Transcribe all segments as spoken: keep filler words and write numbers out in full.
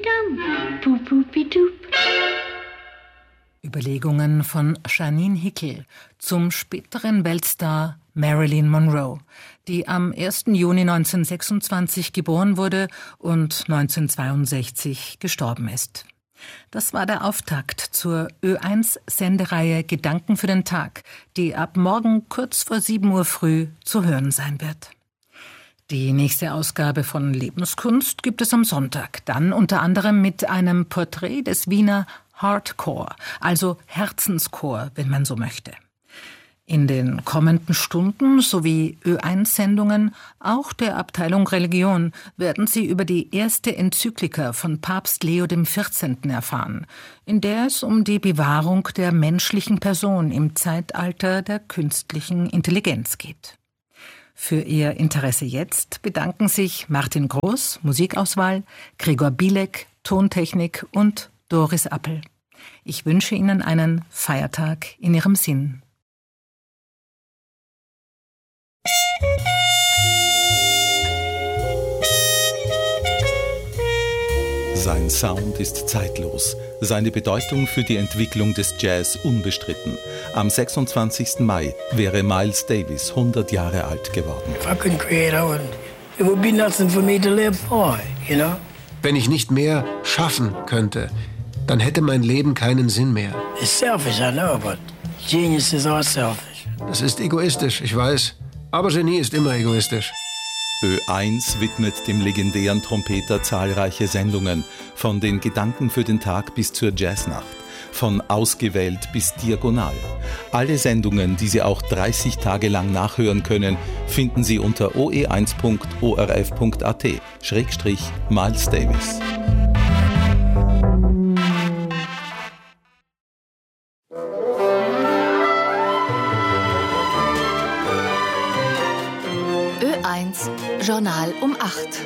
dum, pup, pupi, dup. Überlegungen von Janine Hickel zum späteren Weltstar Marilyn Monroe, die am ersten Juni neunzehnhundertsechsundzwanzig geboren wurde und neunzehnhundertzweiundsechzig gestorben ist. Das war der Auftakt zur Ö eins Sendereihe Gedanken für den Tag, die ab morgen kurz vor sieben Uhr früh zu hören sein wird. Die nächste Ausgabe von Lebenskunst gibt es am Sonntag, dann unter anderem mit einem Porträt des Wiener Hardcore, also Herzenschor, wenn man so möchte. In den kommenden Stunden sowie Ö eins Sendungen, auch der Abteilung Religion, werden Sie über die erste Enzyklika von Papst Leo der vierzehnte. Erfahren, in der es um die Bewahrung der menschlichen Person im Zeitalter der künstlichen Intelligenz geht. Für Ihr Interesse jetzt bedanken sich Martin Groß, Musikauswahl, Gregor Bielek, Tontechnik und Doris Appel. Ich wünsche Ihnen einen Feiertag in Ihrem Sinn. Sein Sound ist zeitlos, seine Bedeutung für die Entwicklung des Jazz unbestritten. Am sechsundzwanzigsten Mai wäre Miles Davis hundert Jahre alt geworden. Wenn ich nicht mehr schaffen könnte, dann hätte mein Leben keinen Sinn mehr. Das ist egoistisch, ich weiß. Aber Genie ist immer egoistisch. Ö eins widmet dem legendären Trompeter zahlreiche Sendungen, von den Gedanken für den Tag bis zur Jazznacht, von Ausgewählt bis Diagonal. Alle Sendungen, die Sie auch dreißig Tage lang nachhören können, finden Sie unter o e eins punkt o r f punkt a t Schrägstrich Miles Davis. Ö eins Journal um acht.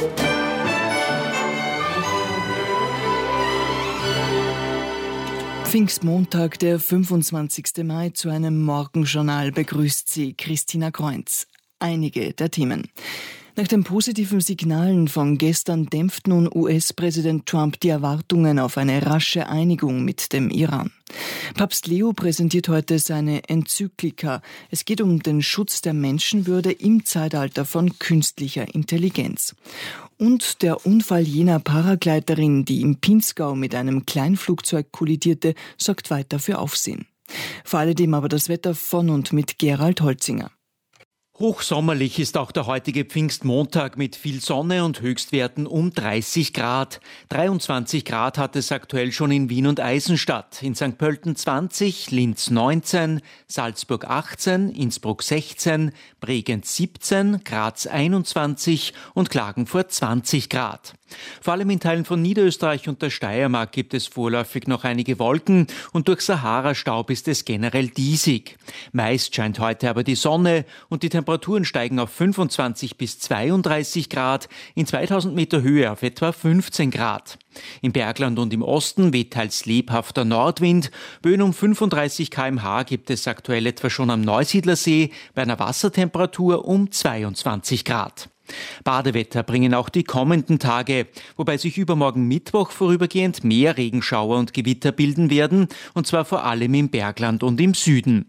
Pfingstmontag, der fünfundzwanzigste Mai, zu einem Morgenjournal begrüßt Sie Christina Kreunz. Einige der Themen. Nach den positiven Signalen von gestern dämpft nun U S-Präsident Trump die Erwartungen auf eine rasche Einigung mit dem Iran. Papst Leo präsentiert heute seine Enzyklika. Es geht um den Schutz der Menschenwürde im Zeitalter von künstlicher Intelligenz. Und der Unfall jener Paragleiterin, die im Pinzgau mit einem Kleinflugzeug kollidierte, sorgt weiter für Aufsehen. Vor alledem aber das Wetter von und mit Gerald Holzinger. Hochsommerlich ist auch der heutige Pfingstmontag mit viel Sonne und Höchstwerten um dreißig Grad. dreiundzwanzig Grad hat es aktuell schon in Wien und Eisenstadt. In Sankt Pölten zwanzig, Linz neunzehn, Salzburg achtzehn, Innsbruck sechzehn, Bregenz siebzehn, Graz einundzwanzig und Klagenfurt zwanzig Grad. Vor allem in Teilen von Niederösterreich und der Steiermark gibt es vorläufig noch einige Wolken und durch Sahara-Staub ist es generell diesig. Meist scheint heute aber die Sonne und die Temperaturen steigen auf fünfundzwanzig bis zweiunddreißig Grad, in zweitausend Meter Höhe auf etwa fünfzehn Grad. Im Bergland und im Osten weht teils lebhafter Nordwind. Böen um fünfunddreißig Kilometer pro Stunde gibt es aktuell etwa schon am Neusiedlersee bei einer Wassertemperatur um zweiundzwanzig Grad. Badewetter bringen auch die kommenden Tage, wobei sich übermorgen Mittwoch vorübergehend mehr Regenschauer und Gewitter bilden werden, und zwar vor allem im Bergland und im Süden.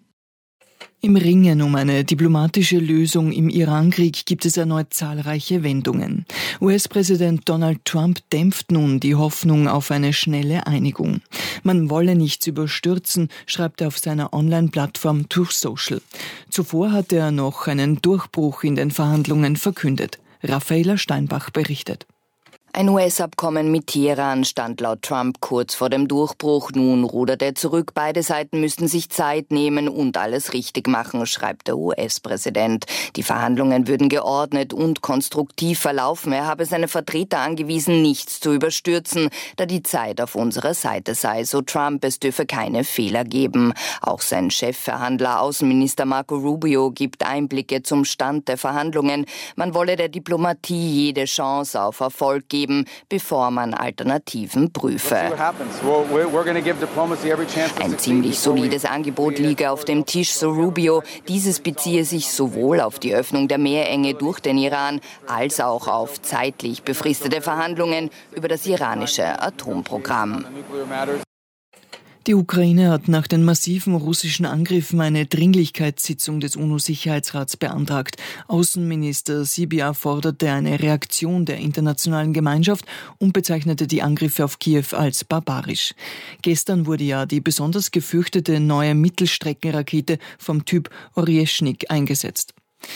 Im Ringen um eine diplomatische Lösung im Irankrieg gibt es erneut zahlreiche Wendungen. U S-Präsident Donald Trump dämpft nun die Hoffnung auf eine schnelle Einigung. Man wolle nichts überstürzen, schreibt er auf seiner Online-Plattform Truth Social. Zuvor hat er noch einen Durchbruch in den Verhandlungen verkündet. Raffaela Steinbach berichtet. Ein U S-Abkommen mit Teheran stand laut Trump kurz vor dem Durchbruch. Nun rudert er zurück. Beide Seiten müssten sich Zeit nehmen und alles richtig machen, schreibt der U S-Präsident. Die Verhandlungen würden geordnet und konstruktiv verlaufen. Er habe seine Vertreter angewiesen, nichts zu überstürzen, da die Zeit auf unserer Seite sei. So Trump, es dürfe keine Fehler geben. Auch sein Chefverhandler, Außenminister Marco Rubio, gibt Einblicke zum Stand der Verhandlungen. Man wolle der Diplomatie jede Chance auf Erfolg geben. geben, bevor man Alternativen prüfe. Ein ziemlich solides Angebot liege auf dem Tisch, so Rubio. Dieses beziehe sich sowohl auf die Öffnung der Meerenge durch den Iran als auch auf zeitlich befristete Verhandlungen über das iranische Atomprogramm. Die Ukraine hat nach den massiven russischen Angriffen eine Dringlichkeitssitzung des UNO-Sicherheitsrats beantragt. Außenminister Sybiha forderte eine Reaktion der internationalen Gemeinschaft und bezeichnete die Angriffe auf Kiew als barbarisch. Gestern wurde ja die besonders gefürchtete neue Mittelstreckenrakete vom Typ Orieschnik eingesetzt.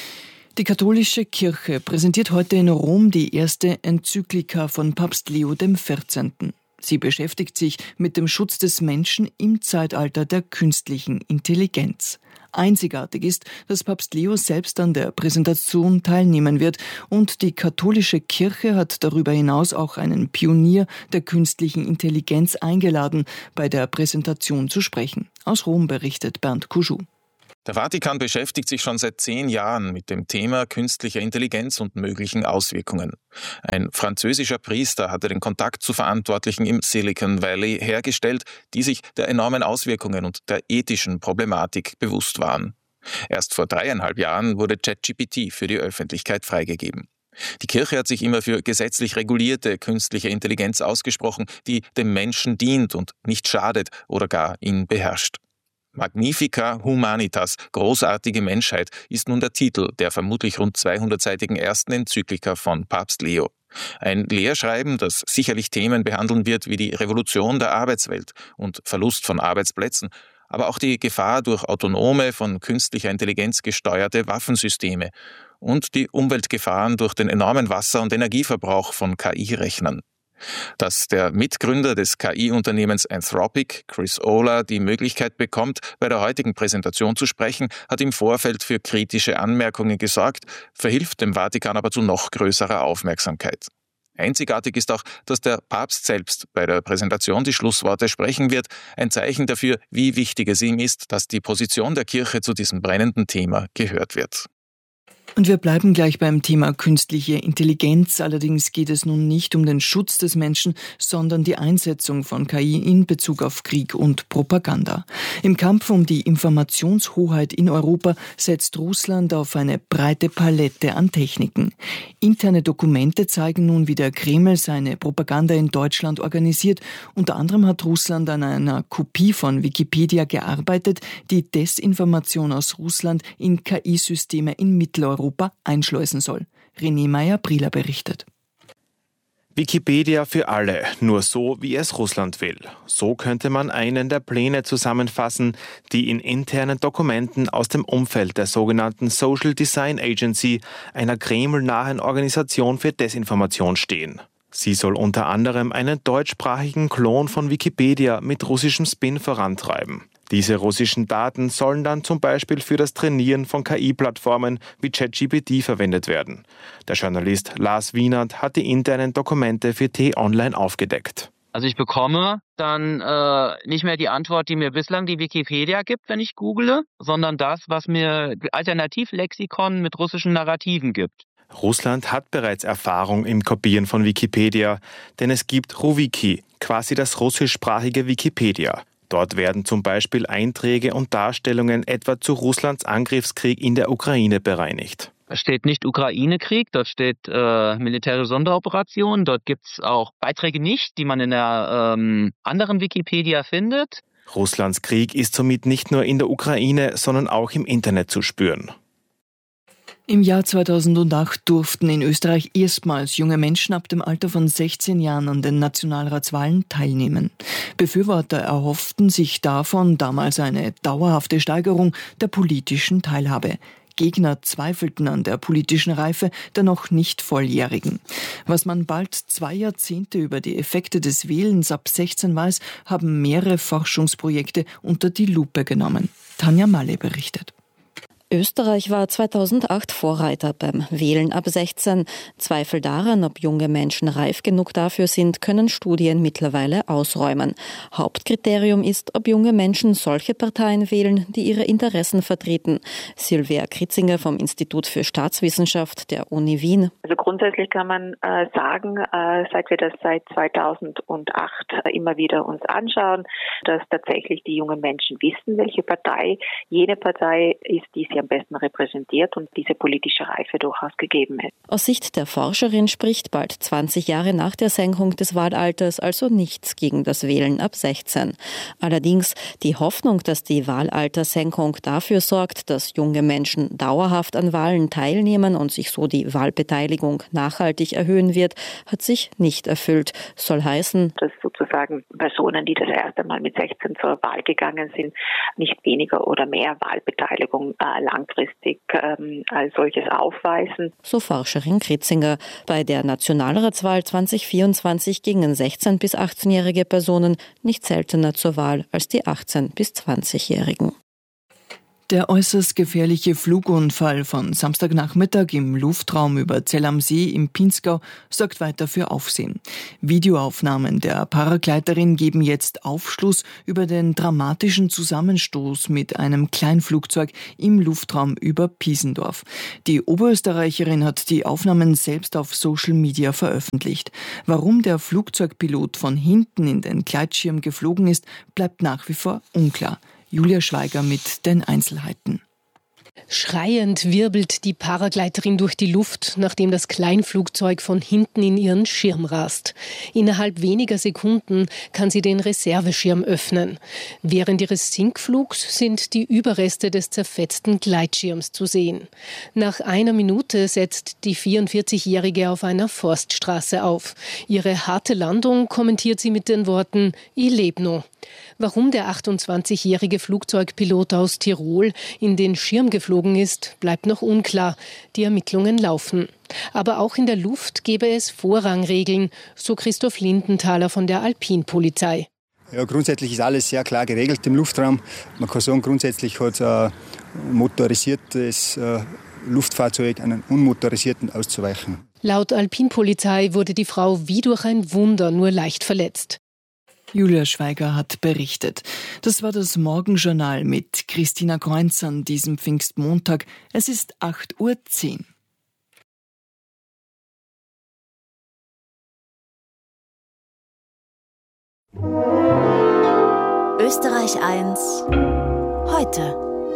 Die katholische Kirche präsentiert heute in Rom die erste Enzyklika von Papst Leo der vierzehnten. Sie beschäftigt sich mit dem Schutz des Menschen im Zeitalter der künstlichen Intelligenz. Einzigartig ist, dass Papst Leo selbst an der Präsentation teilnehmen wird und die katholische Kirche hat darüber hinaus auch einen Pionier der künstlichen Intelligenz eingeladen, bei der Präsentation zu sprechen. Aus Rom berichtet Bernd Kuschou. Der Vatikan beschäftigt sich schon seit zehn Jahren mit dem Thema künstlicher Intelligenz und möglichen Auswirkungen. Ein französischer Priester hatte den Kontakt zu Verantwortlichen im Silicon Valley hergestellt, die sich der enormen Auswirkungen und der ethischen Problematik bewusst waren. Erst vor dreieinhalb Jahren wurde ChatGPT für die Öffentlichkeit freigegeben. Die Kirche hat sich immer für gesetzlich regulierte künstliche Intelligenz ausgesprochen, die dem Menschen dient und nicht schadet oder gar ihn beherrscht. Magnifica Humanitas, großartige Menschheit, ist nun der Titel der vermutlich rund zweihundertseitigen ersten Enzyklika von Papst Leo. Ein Lehrschreiben, das sicherlich Themen behandeln wird wie die Revolution der Arbeitswelt und Verlust von Arbeitsplätzen, aber auch die Gefahr durch autonome, von künstlicher Intelligenz gesteuerte Waffensysteme und die Umweltgefahren durch den enormen Wasser- und Energieverbrauch von K I-Rechnern. Dass der Mitgründer des K I-Unternehmens Anthropic, Chris Olah, die Möglichkeit bekommt, bei der heutigen Präsentation zu sprechen, hat im Vorfeld für kritische Anmerkungen gesorgt, verhilft dem Vatikan aber zu noch größerer Aufmerksamkeit. Einzigartig ist auch, dass der Papst selbst bei der Präsentation die Schlussworte sprechen wird, ein Zeichen dafür, wie wichtig es ihm ist, dass die Position der Kirche zu diesem brennenden Thema gehört wird. Und wir bleiben gleich beim Thema künstliche Intelligenz. Allerdings geht es nun nicht um den Schutz des Menschen, sondern die Einsetzung von K I in Bezug auf Krieg und Propaganda. Im Kampf um die Informationshoheit in Europa setzt Russland auf eine breite Palette an Techniken. Interne Dokumente zeigen nun, wie der Kreml seine Propaganda in Deutschland organisiert. Unter anderem hat Russland an einer Kopie von Wikipedia gearbeitet, die Desinformation aus Russland in K I-Systeme in Mitteleuropa Europa einschleusen soll. René Meyer-Brieler berichtet. Wikipedia für alle, nur so, wie es Russland will. So könnte man einen der Pläne zusammenfassen, die in internen Dokumenten aus dem Umfeld der sogenannten Social Design Agency, einer kremlnahen Organisation für Desinformation, stehen. Sie soll unter anderem einen deutschsprachigen Klon von Wikipedia mit russischem Spin vorantreiben. Diese russischen Daten sollen dann zum Beispiel für das Trainieren von K I-Plattformen wie ChatGPT verwendet werden. Der Journalist Lars Wienert hat die internen Dokumente für T-Online aufgedeckt. Also ich bekomme dann äh, nicht mehr die Antwort, die mir bislang die Wikipedia gibt, wenn ich google, sondern das, was mir Alternativlexikon mit russischen Narrativen gibt. Russland hat bereits Erfahrung im Kopieren von Wikipedia, denn es gibt Ruwiki, quasi das russischsprachige Wikipedia. Dort werden zum Beispiel Einträge und Darstellungen etwa zu Russlands Angriffskrieg in der Ukraine bereinigt. Da steht nicht Ukraine-Krieg, dort steht äh, militärische Sonderoperation, dort gibt es auch Beiträge nicht, die man in der ähm, anderen Wikipedia findet. Russlands Krieg ist somit nicht nur in der Ukraine, sondern auch im Internet zu spüren. Im Jahr zweitausendacht durften in Österreich erstmals junge Menschen ab dem Alter von sechzehn Jahren an den Nationalratswahlen teilnehmen. Befürworter erhofften sich davon damals eine dauerhafte Steigerung der politischen Teilhabe. Gegner zweifelten an der politischen Reife der noch nicht Volljährigen. Was man bald zwei Jahrzehnte über die Effekte des Wählens ab sechzehn weiß, haben mehrere Forschungsprojekte unter die Lupe genommen. Tanja Malle berichtet. Österreich war zweitausendacht Vorreiter beim Wählen ab sechzehn. Zweifel daran, ob junge Menschen reif genug dafür sind, können Studien mittlerweile ausräumen. Hauptkriterium ist, ob junge Menschen solche Parteien wählen, die ihre Interessen vertreten. Sylvia Kritzinger vom Institut für Staatswissenschaft der Uni Wien. Also grundsätzlich kann man äh, sagen, äh, seit wir das seit zweitausendacht äh, immer wieder uns anschauen, dass tatsächlich die jungen Menschen wissen, welche Partei jene Partei ist, die sie am besten repräsentiert und diese politische Reife durchaus gegeben ist. Aus Sicht der Forscherin spricht bald zwanzig Jahre nach der Senkung des Wahlalters also nichts gegen das Wählen ab sechzehn. Allerdings die Hoffnung, dass die Wahlaltersenkung dafür sorgt, dass junge Menschen dauerhaft an Wahlen teilnehmen und sich so die Wahlbeteiligung nachhaltig erhöhen wird, hat sich nicht erfüllt. Soll heißen, dass sozusagen Personen, die das erste Mal mit sechzehn zur Wahl gegangen sind, nicht weniger oder mehr Wahlbeteiligung äh, langfristig ähm, als solches aufweisen. So Forscherin Kritzinger. Bei der Nationalratswahl zwanzig vierundzwanzig gingen sechzehn- bis achtzehnjährige Personen nicht seltener zur Wahl als die achtzehn- bis zwanzigjährigen. Der äußerst gefährliche Flugunfall von Samstagnachmittag im Luftraum über Zell am See im Pinzgau sorgt weiter für Aufsehen. Videoaufnahmen der Paragleiterin geben jetzt Aufschluss über den dramatischen Zusammenstoß mit einem Kleinflugzeug im Luftraum über Piesendorf. Die Oberösterreicherin hat die Aufnahmen selbst auf Social Media veröffentlicht. Warum der Flugzeugpilot von hinten in den Gleitschirm geflogen ist, bleibt nach wie vor unklar. Julia Schweiger mit den Einzelheiten. Schreiend wirbelt die Paragleiterin durch die Luft, nachdem das Kleinflugzeug von hinten in ihren Schirm rast. Innerhalb weniger Sekunden kann sie den Reserveschirm öffnen. Während ihres Sinkflugs sind die Überreste des zerfetzten Gleitschirms zu sehen. Nach einer Minute setzt die vierundvierzigjährige auf einer Forststraße auf. Ihre harte Landung kommentiert sie mit den Worten „Ich leb noch". Warum der achtundzwanzigjährige Flugzeugpilot aus Tirol in den Schirm geflogen ist, bleibt noch unklar. Die Ermittlungen laufen. Aber auch in der Luft gäbe es Vorrangregeln, so Christoph Lindenthaler von der Alpinpolizei. Ja, grundsätzlich ist alles sehr klar geregelt im Luftraum. Man kann sagen, grundsätzlich hat ein motorisiertes Luftfahrzeug einen unmotorisierten auszuweichen. Laut Alpinpolizei wurde die Frau wie durch ein Wunder nur leicht verletzt. Julia Schweiger hat berichtet. Das war das Morgenjournal mit Christina Kreunz an diesem Pfingstmontag. Es ist acht Uhr zehn. Österreich eins heute.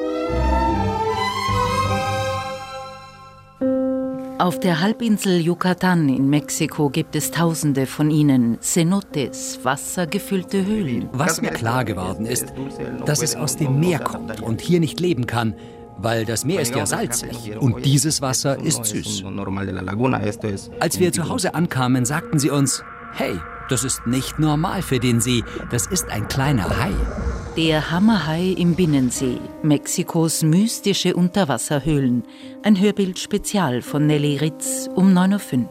Auf der Halbinsel Yucatan in Mexiko gibt es tausende von ihnen, Cenotes, wassergefüllte Höhlen. Was mir klar geworden ist, dass es aus dem Meer kommt und hier nicht leben kann, weil das Meer ist ja salzig und dieses Wasser ist süß. Als wir zu Hause ankamen, sagten sie uns, hey, das ist nicht normal für den See, das ist ein kleiner Hai. Der Hammerhai im Binnensee, Mexikos mystische Unterwasserhöhlen. Ein Hörbild-Spezial von Nelly Ritz um neun Uhr fünf.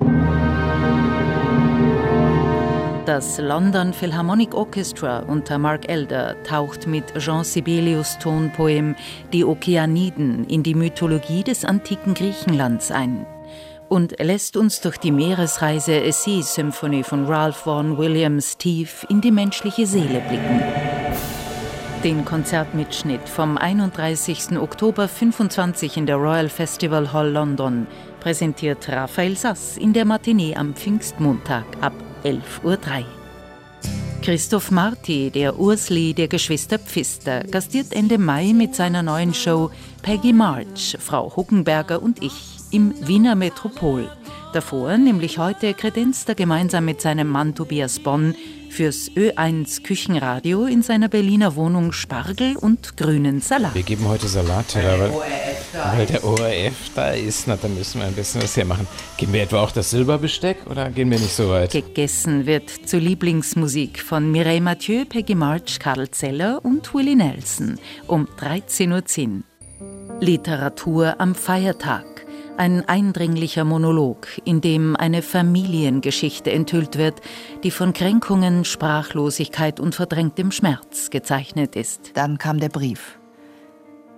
Das London Philharmonic Orchestra unter Mark Elder taucht mit Jean Sibelius' Tonpoem Die Okeaniden in die Mythologie des antiken Griechenlands ein und lässt uns durch die Meeresreise A Sea Symphony von Ralph Vaughan Williams tief in die menschliche Seele blicken. Den Konzertmitschnitt vom einunddreißigsten Oktober fünfundzwanzig in der Royal Festival Hall London präsentiert Raphael Sass in der Matinee am Pfingstmontag ab elf Uhr drei. Christoph Marti, der Ursli der Geschwister Pfister, gastiert Ende Mai mit seiner neuen Show Peggy March, Frau Huckenberger und ich im Wiener Metropol. Davor, nämlich heute, kredenzt er gemeinsam mit seinem Mann Tobias Bonn fürs Ö eins Küchenradio in seiner Berliner Wohnung Spargel und grünen Salat. Wir geben heute Salat, weil, weil, weil der O R F da ist. Na, dann müssen wir ein bisschen was hermachen. Geben wir etwa auch das Silberbesteck oder gehen wir nicht so weit? Gegessen wird zur Lieblingsmusik von Mireille Mathieu, Peggy March, Karl Zeller und Willie Nelson um dreizehn Uhr zehn. Literatur am Feiertag. Ein eindringlicher Monolog, in dem eine Familiengeschichte enthüllt wird, die von Kränkungen, Sprachlosigkeit und verdrängtem Schmerz gezeichnet ist. Dann kam der Brief.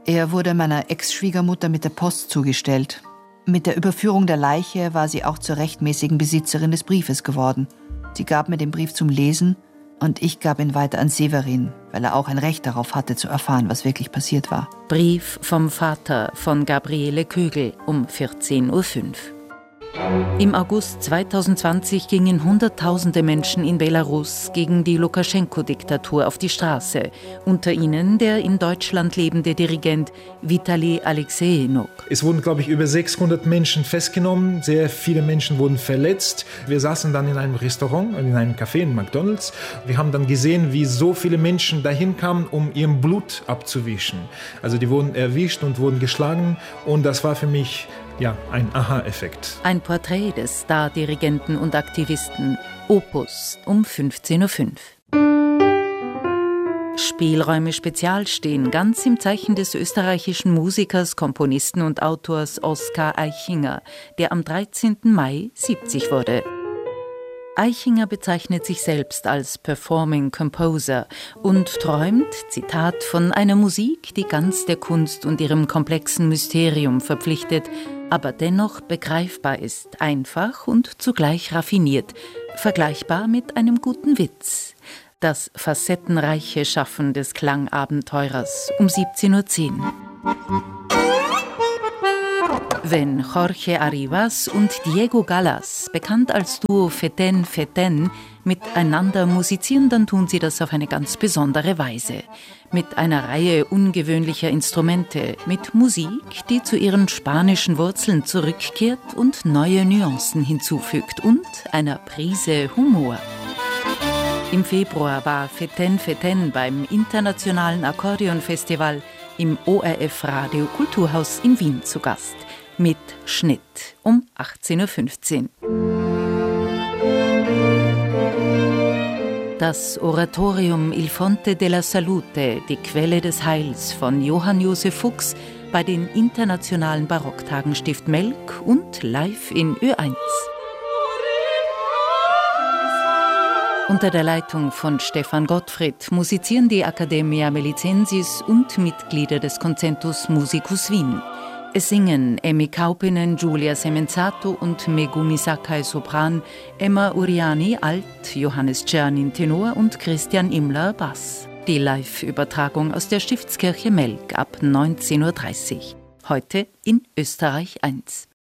Er wurde meiner Ex-Schwiegermutter mit der Post zugestellt. Mit der Überführung der Leiche war sie auch zur rechtmäßigen Besitzerin des Briefes geworden. Sie gab mir den Brief zum Lesen und ich gab ihn weiter an Severin, weil er auch ein Recht darauf hatte, zu erfahren, was wirklich passiert war. Brief vom Vater von Gabriele Kögel um vierzehn Uhr fünf. Im August zweitausendzwanzig gingen Hunderttausende Menschen in Belarus gegen die Lukaschenko-Diktatur auf die Straße. Unter ihnen der in Deutschland lebende Dirigent Vitali Alexejenuk. Es wurden, glaube ich, über sechshundert Menschen festgenommen. Sehr viele Menschen wurden verletzt. Wir saßen dann in einem Restaurant, in einem Café, in McDonald's. Wir haben dann gesehen, wie so viele Menschen dahin kamen, um ihrem Blut abzuwischen. Also die wurden erwischt und wurden geschlagen. Und das war für mich ja, ein Aha-Effekt. Ein Porträt des Star-Dirigenten und Aktivisten Opus um fünfzehn Uhr fünf. Spielräume Spezial stehen ganz im Zeichen des österreichischen Musikers, Komponisten und Autors Oskar Eichinger, der am dreizehnten Mai siebzig wurde. Eichinger bezeichnet sich selbst als Performing Composer und träumt, Zitat, von einer Musik, die ganz der Kunst und ihrem komplexen Mysterium verpflichtet, aber dennoch begreifbar ist, einfach und zugleich raffiniert, vergleichbar mit einem guten Witz. Das facettenreiche Schaffen des Klangabenteurers um siebzehn Uhr zehn. Wenn Jorge Arribas und Diego Gallas, bekannt als Duo Feten Feten, miteinander musizieren, dann tun sie das auf eine ganz besondere Weise. Mit einer Reihe ungewöhnlicher Instrumente, mit Musik, die zu ihren spanischen Wurzeln zurückkehrt und neue Nuancen hinzufügt und einer Prise Humor. Im Februar war Feten Feten beim Internationalen Akkordeonfestival im O R F Radio Kulturhaus in Wien zu Gast. Mit Schnitt um achtzehn Uhr fünfzehn. Das Oratorium Il Fonte della Salute, die Quelle des Heils von Johann Josef Fuchs bei den Internationalen Barocktagen Stift Melk und live in Ö eins. Unter der Leitung von Stefan Gottfried musizieren die Academia Melicensis und Mitglieder des Concentus Musicus Wien. Es singen Emmy Kaupinen, Giulia Semenzato und Megumi Sakai Sopran, Emma Uriani Alt, Johannes Czernin Tenor und Christian Immler Bass. Die Live-Übertragung aus der Stiftskirche Melk ab neunzehn Uhr dreißig. Heute in Österreich eins.